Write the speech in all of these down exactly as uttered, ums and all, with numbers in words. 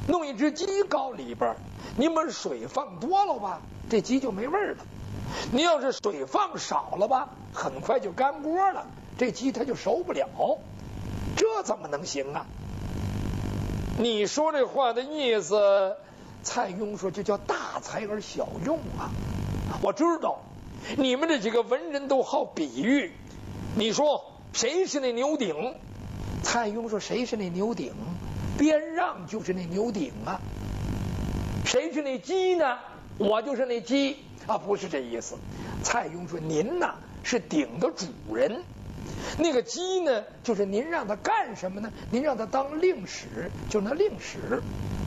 弄一只鸡膏里边，你们水放多了吧，这鸡就没味儿了；你要是水放少了吧，很快就干锅了，这鸡它就熟不了。这怎么能行啊？你说这话的意思，蔡邕说这叫大材而小用啊。我知道你们这几个文人都好比喻，你说谁是那牛鼎？蔡邕说谁是那牛鼎？边让就是那牛鼎啊。谁是那鸡呢？我就是那鸡啊，不是这意思。蔡邕说您呐是鼎的主人，那个鸡呢就是您让他干什么呢？您让他当令史，就那令史。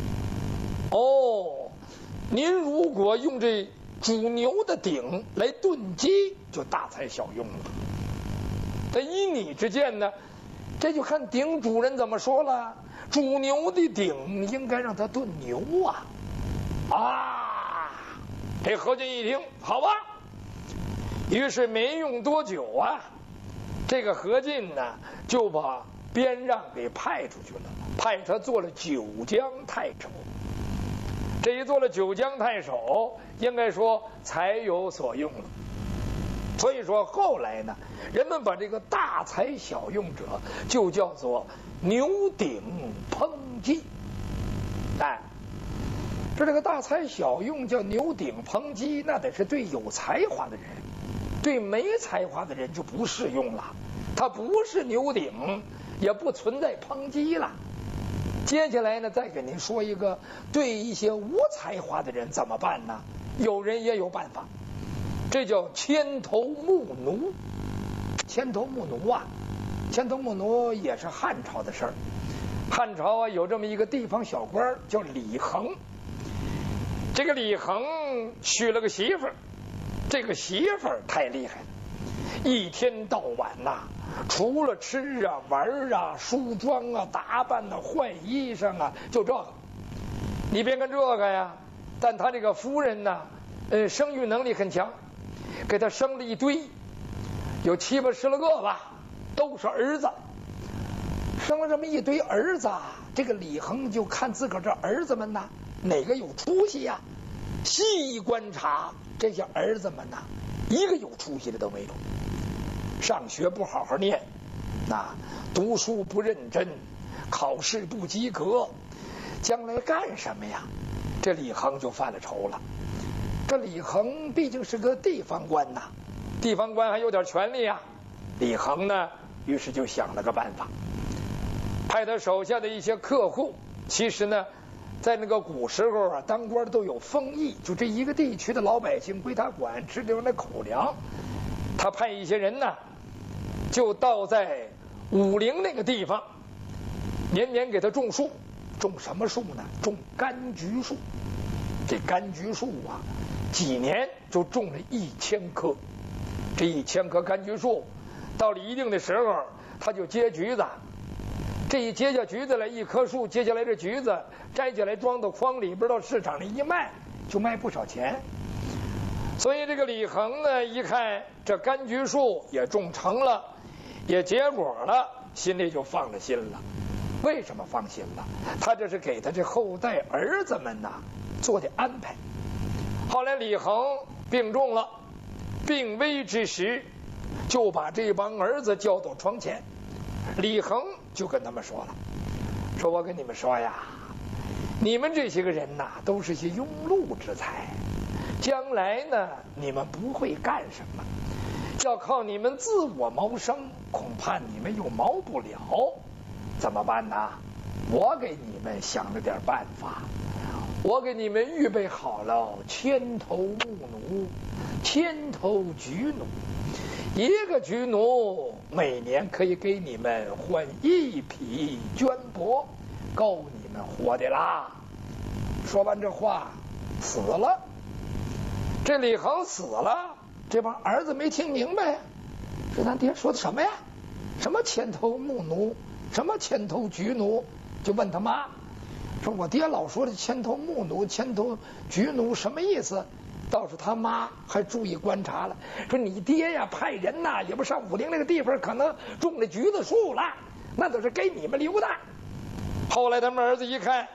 哦，您如果用这煮牛的鼎来炖鸡，就大材小用了。但依你之见呢，这就看鼎主人怎么说了。煮牛的鼎应该让他炖牛啊！啊，这何进一听，好吧。于是没用多久啊，这个何进呢就把边让给派出去了，派他做了九江太守。这一做了九江太守，应该说才有所用了。所以说后来呢，人们把这个大材小用者就叫做牛鼎烹鸡。哎，说这个大材小用叫牛鼎烹鸡，那得是对有才华的人，对没才华的人就不适用了。它不是牛鼎，也不存在烹鸡了。接下来呢，再给您说一个对一些无才华的人怎么办呢？有人也有办法，这叫牵头牧奴。牵头牧奴啊，牵头牧奴也是汉朝的事儿。汉朝啊有这么一个地方小官叫李恒，这个李恒娶了个媳妇儿，这个媳妇儿太厉害了，一天到晚呐、啊，除了吃啊玩啊梳妆啊打扮啊换衣裳啊，就这个。你别看这个呀，但他这个夫人呢，呃，生育能力很强，给他生了一堆，有七八十来个吧，都是儿子。生了这么一堆儿子，这个李恒就看自个儿这儿子们呐，哪个有出息呀、啊？细观察这些儿子们呐，一个有出息的都没有。上学不好好念，那读书不认真，考试不及格，将来干什么呀？这李恒就犯了愁了。这李恒毕竟是个地方官呐，地方官还有点权力啊。李恒呢，于是就想了个办法，派他手下的一些客户，其实呢，在那个古时候啊，当官都有封邑，就这一个地区的老百姓归他管，吃点那口粮。他派一些人呢，就到在武陵那个地方，年年给他种树。种什么树呢？种柑橘树。这柑橘树啊，几年就种了一千棵。这一千棵柑橘树，到了一定的时候，他就结橘子。这一结下橘子来，一棵树结下来，这橘子摘下来装到筐里边，到市场里一卖，就卖不少钱。所以这个李恒呢，一看这柑橘树也种成了，也结果了，心里就放了心了。为什么放心了？他这是给他这后代儿子们呐做的安排。后来李恒病重了，病危之时，就把这帮儿子叫到床前。李恒就跟他们说了，说我跟你们说呀，你们这些个人呐，都是些庸碌之才，将来呢，你们不会干什么，要靠你们自我谋生，恐怕你们又谋不了。怎么办呢？我给你们想了点办法，我给你们预备好了千头牧奴，千头菊奴。一个菊奴每年可以给你们换一匹绢帛，够你们活的啦。说完这话，死了。这李恒死了，这帮儿子没听明白，说咱爹说的什么呀？什么千头牧奴，什么千头菊奴？就问他妈，说我爹老说的千头牧奴、千头菊奴什么意思？倒是他妈还注意观察了，说你爹呀派人呐，也不上武陵那个地方，可能种了橘子树了，那都是给你们留的。后来他们儿子一看，